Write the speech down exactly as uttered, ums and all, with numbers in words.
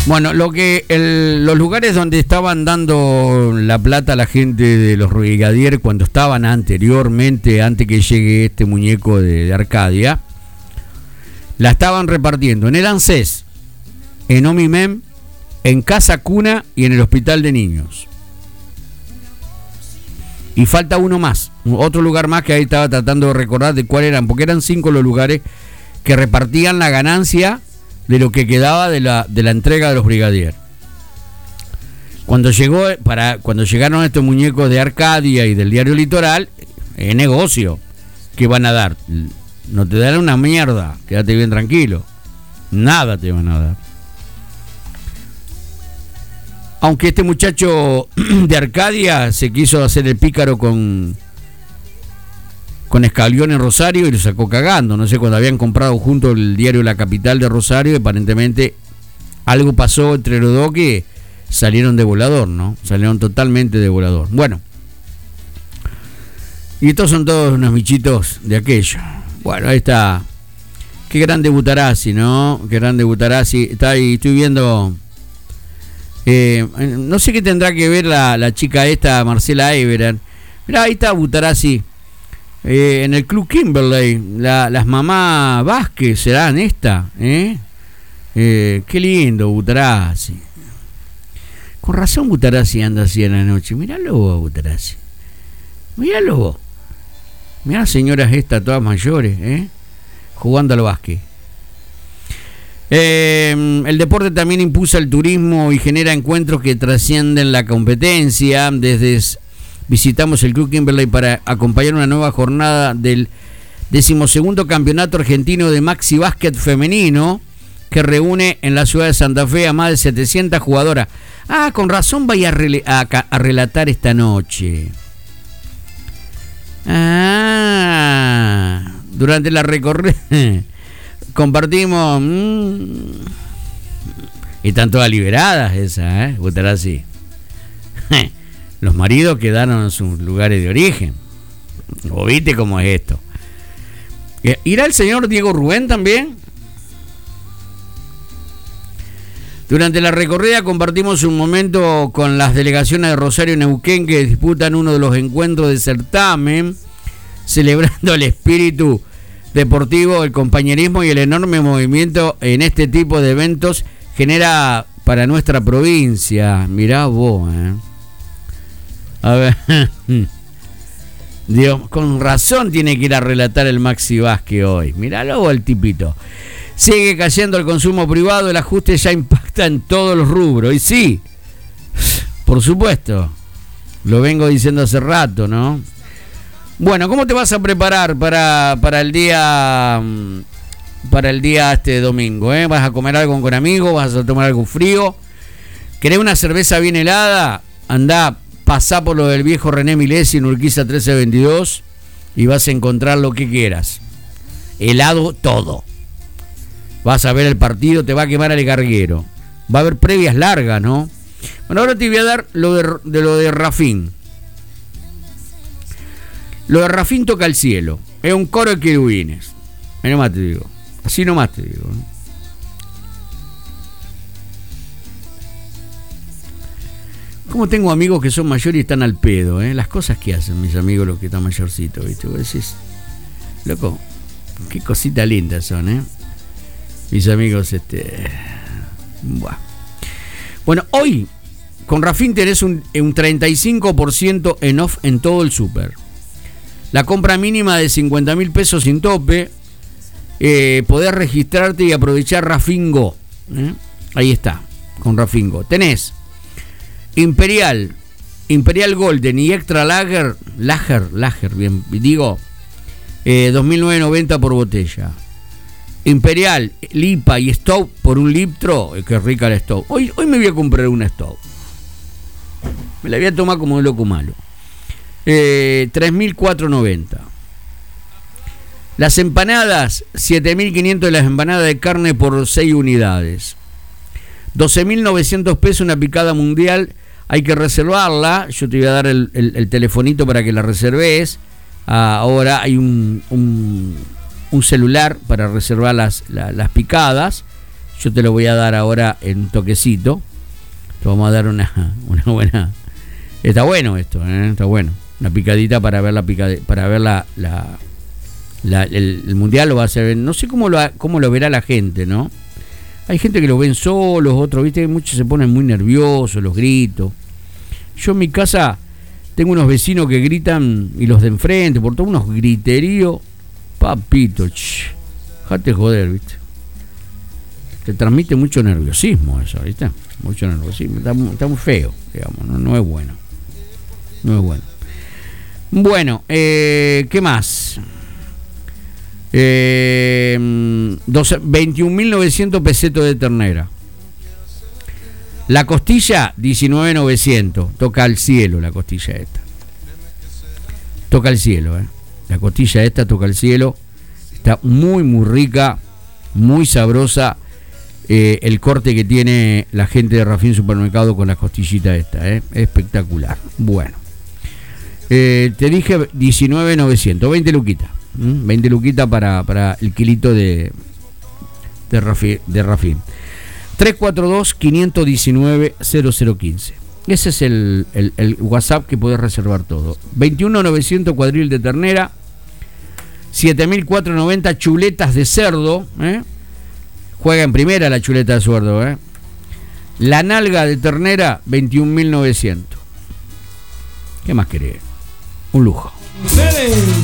Bueno, lo que el, los lugares donde estaban dando la plata a la gente de los Brigadier cuando estaban anteriormente, antes que llegue este muñeco de, de Arcadia, la estaban repartiendo en el ANSES, en Omimem, en Casa Cuna y en el Hospital de Niños. Y falta uno más, otro lugar más que ahí estaba tratando de recordar de cuál eran, porque eran cinco los lugares que repartían la ganancia de lo que quedaba de la, de la entrega de los Brigadier. Cuando llegó, para, cuando llegaron estos muñecos de Arcadia y del Diario Litoral, es negocio. ¿Qué van a dar? No te dan una mierda, quédate bien tranquilo. Nada te van a dar. Aunque este muchacho de Arcadia se quiso hacer el pícaro con con Escalión en Rosario y lo sacó cagando. No sé, cuando habían comprado junto el diario La Capital de Rosario, aparentemente algo pasó entre los dos que salieron de volador, ¿no? Salieron totalmente de volador. Bueno. Y estos son todos unos bichitos de aquello. Bueno, ahí está. Qué grande Butarazzi, ¿no? Qué grande Butarazzi. Está ahí, estoy viendo... Eh, no sé qué tendrá que ver la, la chica esta, Marcela Everard. Mirá, ahí está Butarazzi. Eh, en el Club Kimberley, la, las mamás Vázquez serán esta, ¿eh? Eh, qué lindo Butarazzi. Con razón Butarazzi anda así en la noche. Míralo vos, Butarazzi. Míralo vos. Mirá las señoras estas, todas mayores, ¿eh? Jugando al básquet. Eh, el deporte también impulsa el turismo y genera encuentros que trascienden la competencia. Desde visitamos el Club Kimberley para acompañar una nueva jornada del decimosegundo campeonato argentino de Maxi Básquet femenino, que reúne en la ciudad de Santa Fe a más de setecientas jugadoras. Ah, con razón vaya a, rel- a, a relatar esta noche. Ah, durante la recorrida compartimos mmm, y están todas liberadas esas, ¿eh? Butarazzi. Los maridos quedaron en sus lugares de origen. ¿O viste cómo es esto? ¿Irá el señor Diego Rubén también? Durante la recorrida compartimos un momento con las delegaciones de Rosario y Neuquén que disputan uno de los encuentros de certamen, celebrando el espíritu deportivo, el compañerismo y el enorme movimiento en este tipo de eventos genera para nuestra provincia. Mirá vos, ¿eh? A ver, Dios, con razón tiene que ir a relatar el Maxi Vázquez hoy. Míralo el tipito. Sigue cayendo el consumo privado, el ajuste ya impacta en todos los rubros. Y sí, por supuesto, lo vengo diciendo hace rato, ¿no? Bueno, ¿cómo te vas a preparar para, para el día para el día este domingo? ¿eh? ¿Vas a comer algo con amigos? ¿Vas a tomar algo frío? ¿Querés una cerveza bien helada? Andá, pasá por lo del viejo René Milesi en Urquiza trece veintidós y vas a encontrar lo que quieras. Helado todo. Vas a ver el partido, te va a quemar el garguero. Va a haber previas largas, ¿no? Bueno, ahora te voy a dar lo de, de lo de Rafín. Lo de Rafín toca el cielo. Es un coro de querubines. Ahí nomás te digo. Así nomás te digo. ¿no? Como tengo amigos que son mayores y están al pedo, ¿eh? Las cosas que hacen mis amigos los que están mayorcitos, ¿viste? Vos decís, loco, qué cositas lindas son, ¿eh? Mis amigos, este... Buah. Bueno, hoy con Rafín tenés un, un treinta y cinco por ciento en off en todo el súper. La compra mínima de cincuenta mil pesos sin tope. Eh, podés registrarte y aprovechar Rafín Go. ¿eh? Ahí está, con Rafín Go. Tenés Imperial, Imperial Golden y Extra Lager, Lager, Lager, bien, digo, eh, dos mil novecientos noventa por botella. Imperial, Lipa y Stove por un litro. Qué rica la Stove. Hoy, hoy me voy a comprar una Stove. Me la voy a tomar como un loco malo. Eh, tres mil cuatrocientos noventa. Las empanadas, siete mil quinientos de las empanadas de carne por seis unidades. doce mil novecientos pesos una picada mundial. Hay que reservarla. Yo te voy a dar el, el, el telefonito para que la reserves. Ah, ahora hay un... un un celular para reservar las, la, las picadas Yo te lo voy a dar ahora en un toquecito. Te vamos a dar una, una buena. Está bueno esto, ¿eh? Está bueno. Una picadita para ver la picadita, para ver la, la, la el, el mundial lo va a hacer. No sé cómo lo cómo lo verá la gente, ¿no? Hay gente que lo ven solos, otros, viste, muchos se ponen muy nerviosos, los gritos. Yo en mi casa tengo unos vecinos que gritan y los de enfrente, por todos unos griteríos. Papito, déjate joder, viste. Te transmite mucho nerviosismo eso, ¿viste? Mucho nerviosismo. Está, está muy feo, digamos, no, no es bueno. No es bueno. Bueno, eh, ¿qué más? Eh, veintiún mil novecientos pesetos de ternera. La costilla, diecinueve mil novecientos. Toca al cielo la costilla esta. Toca al cielo, ¿eh? La costilla esta toca al cielo. Está muy, muy rica, muy sabrosa. Eh, el corte que tiene la gente de Rafín Supermercado con la costillita esta, ¿eh? Espectacular. Bueno. Eh, te dije diecinueve mil novecientos. veinte luquitas. ¿Mm? veinte luquitas para, para el kilito de, de, Rafi, de Rafín. tres cuatro dos, cinco uno nueve, cero cero uno cinco. Ese es el, el, el WhatsApp que podés reservar todo. veintiuno mil novecientos cuadril de ternera, siete mil cuatrocientos noventa chuletas de cerdo, ¿eh? Juega en primera la chuleta de cerdo, ¿eh? La nalga de ternera, veintiún mil novecientos. ¿Qué más querés? Un lujo.